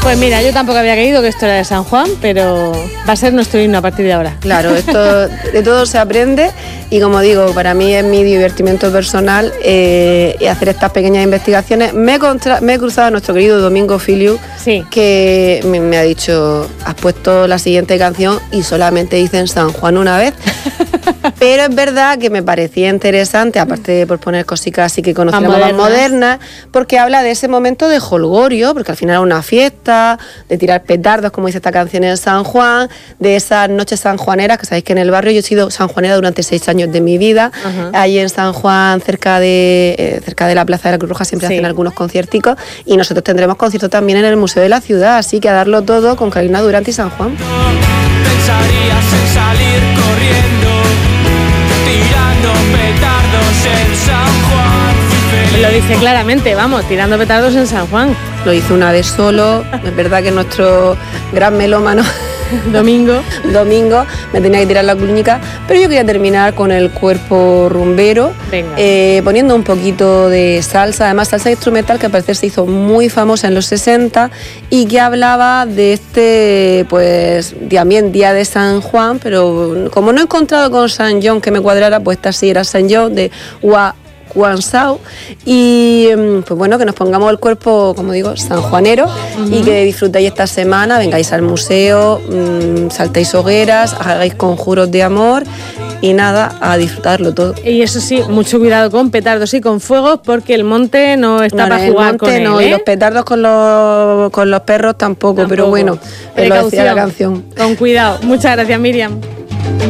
Pues mira, yo tampoco había creído que esto era de San Juan, pero va a ser nuestro himno a partir de ahora. Claro, esto de todo se aprende y como digo, para mí es mi divertimento personal y hacer estas pequeñas investigaciones. Me he cruzado a nuestro querido Domingo Filiu, sí, que me ha dicho, has puesto la siguiente canción y solamente dicen San Juan una vez. Pero es verdad que me parecía interesante, aparte de por poner cositas así que conocemos más modernas, porque habla de ese momento de jolgorio, porque al final era una fiesta, de tirar petardos, como dice esta canción en San Juan, de esas noches sanjuaneras, que sabéis que en el barrio yo he sido sanjuanera durante 6 años de mi vida. Ahí en San Juan, cerca de la Plaza de la Cruz Roja, siempre hacen algunos concierticos, y nosotros tendremos conciertos también en el Museo de la Ciudad, así que a darlo todo con Carolina Durante y San Juan. Pensarías en salir corriendo, tirando petardos en San Juan. Lo dice claramente, vamos, tirando petardos en San Juan. Lo hizo una vez solo, es verdad que nuestro gran melómano Domingo me tenía que tirar la cuñica, pero yo quería terminar con el cuerpo rumbero, poniendo un poquito de salsa, además salsa instrumental que al parecer se hizo muy famosa en los 60 y que hablaba de este, pues también día de San Juan, pero como no he encontrado con San John que me cuadrara, pues esta sí era San John de Guansao, y pues bueno, que nos pongamos el cuerpo, como digo, sanjuanero, y que disfrutéis esta semana, vengáis al museo, saltéis hogueras, hagáis conjuros de amor y nada, a disfrutarlo todo. Y eso sí, mucho cuidado con petardos y con fuegos, porque el monte no está para jugar con él, no, y los petardos con los perros tampoco, pero bueno, es lo decía la canción. Con cuidado. Muchas gracias, Miriam.